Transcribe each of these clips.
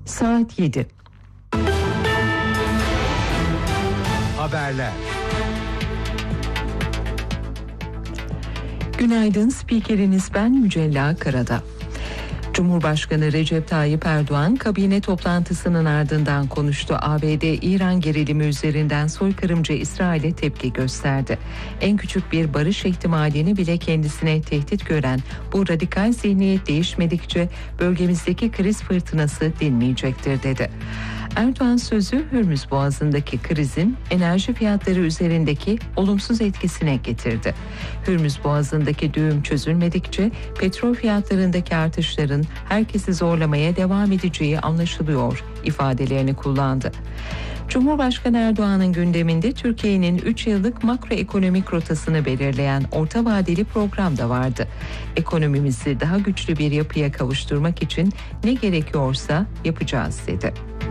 Saat 7. Haberler. Günaydın, spikeriniz ben Mücella Karada. Cumhurbaşkanı Recep Tayyip Erdoğan kabine toplantısının ardından konuştu. ABD-İran gerilimi üzerinden soykırımcı İsrail'e tepki gösterdi. En küçük bir barış ihtimalini bile kendisine tehdit gören bu radikal zihniyet değişmedikçe bölgemizdeki kriz fırtınası dinmeyecektir dedi. Erdoğan sözü Hürmüz Boğazı'ndaki krizin enerji fiyatları üzerindeki olumsuz etkisine getirdi. Hürmüz Boğazı'ndaki düğüm çözülmedikçe petrol fiyatlarındaki artışların herkesi zorlamaya devam edeceği anlaşılıyor ifadelerini kullandı. Cumhurbaşkanı Erdoğan'ın gündeminde Türkiye'nin 3 yıllık makroekonomik rotasını belirleyen orta vadeli program da vardı. Ekonomimizi daha güçlü bir yapıya kavuşturmak için ne gerekiyorsa yapacağız dedi.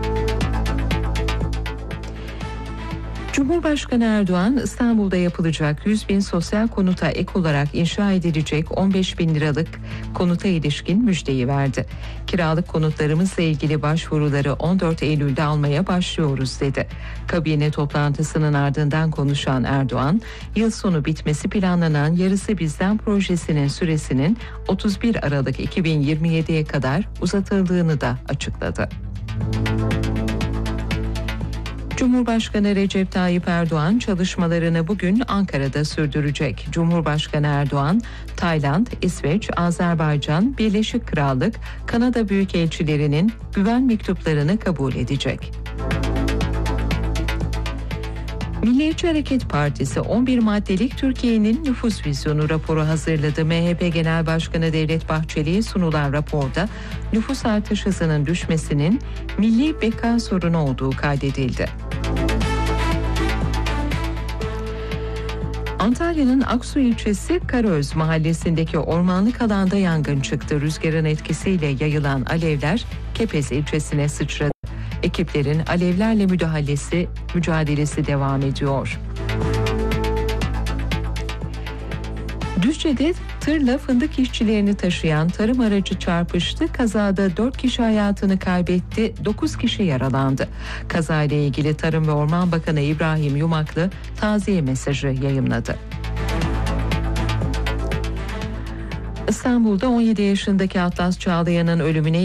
Cumhurbaşkanı Erdoğan, İstanbul'da yapılacak 100.000 sosyal konuta ek olarak inşa edilecek 15.000 liralık konuta ilişkin müjdeyi verdi. Kiralık konutlarımızla ilgili başvuruları 14 Eylül'de almaya başlıyoruz dedi. Kabine toplantısının ardından konuşan Erdoğan, yıl sonu bitmesi planlanan Yarısı Bizden projesinin süresinin 31 Aralık 2027'ye kadar uzatıldığını da açıkladı. Cumhurbaşkanı Recep Tayyip Erdoğan çalışmalarını bugün Ankara'da sürdürecek. Cumhurbaşkanı Erdoğan, Tayland, İsveç, Azerbaycan, Birleşik Krallık, Kanada büyükelçilerinin güven mektuplarını kabul edecek. Milliyetçi Hareket Partisi 11 maddelik Türkiye'nin nüfus vizyonu raporu hazırladı. MHP Genel Başkanı Devlet Bahçeli'ye sunulan raporda nüfus artış hızının düşmesinin milli beka sorunu olduğu kaydedildi. Antalya'nın Aksu ilçesi Karaöz mahallesindeki ormanlık alanda yangın çıktı. Rüzgarın etkisiyle yayılan alevler Kepez ilçesine sıçradı. Ekiplerin alevlerle mücadelesi devam ediyor. Düzce'de tırla fındık işçilerini taşıyan tarım aracı çarpıştı. Kazada 4 kişi hayatını kaybetti, 9 kişi yaralandı. Kazayla ilgili Tarım ve Orman Bakanı İbrahim Yumaklı taziye mesajı yayımladı. İstanbul'da 17 yaşındaki Atlas Çağlayan'ın ölümüne